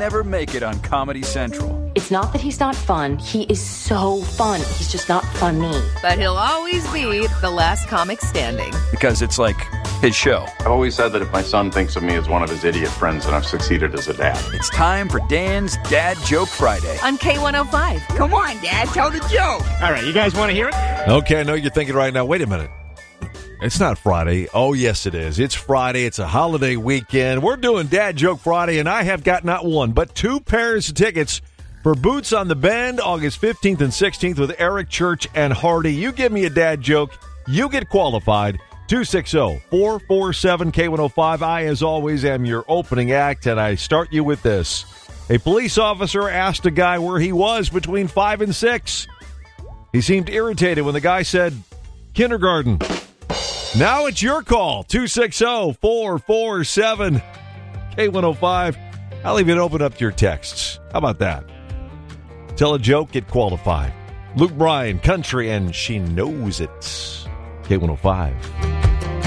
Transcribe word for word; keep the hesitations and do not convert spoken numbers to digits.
never make it on Comedy Central. It's not that he's not fun. He is so fun. He's just not funny. But he'll always be the last comic standing. Because it's like his show. I've always said that if my son thinks of me as one of his idiot friends, then I've succeeded as a dad. It's time for Dan's Dad Joke Friday. On K one oh five. Come on, Dad, tell the joke. All right, you guys want to hear it? Okay, I know you're thinking right now, wait a minute. It's not Friday. Oh, yes, it is. It's Friday. It's a holiday weekend. We're doing Dad Joke Friday, and I have got not one, but two pairs of tickets for Boots on the Bend, August fifteenth and sixteenth with Eric Church and Hardy. You give me a dad joke, you get qualified. two six zero, four four seven, K one oh five. I, as always, am your opening act, and I start you with this. A police officer asked a guy where he was between five and six. He seemed irritated when the guy said, kindergarten. Now it's your call, two six zero, four four seven, K one oh five. I'll even open up your texts. How about that? Tell a joke, get qualified. Luke Bryan, country, and she knows it. K one oh five.